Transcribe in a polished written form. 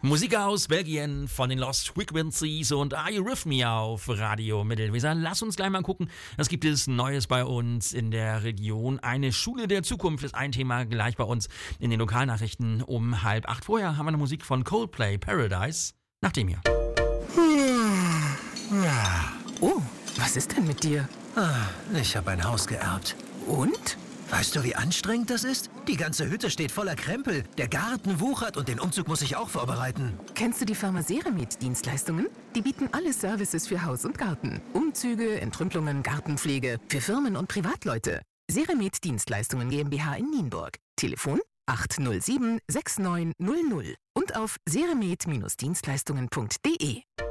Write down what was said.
Musik aus Belgien von den Lost Frequencies und Are You With Me auf Radio Mittelweser. Lass uns gleich mal gucken, was gibt es Neues bei uns in der Region. Eine Schule der Zukunft ist ein Thema gleich bei uns in den Lokalnachrichten um 7:30. Vorher haben wir eine Musik von Coldplay, Paradise, nach dem hier. Oh, was ist denn mit dir? Ich habe ein Haus geerbt. Und? Weißt du, wie anstrengend das ist? Die ganze Hütte steht voller Krempel. Der Garten wuchert und den Umzug muss ich auch vorbereiten. Kennst du die Firma Seremet Dienstleistungen? Die bieten alle Services für Haus und Garten. Umzüge, Entrümpelungen, Gartenpflege. Für Firmen und Privatleute. Seremet Dienstleistungen GmbH in Nienburg. Telefon 807 6900 und auf seremet-dienstleistungen.de.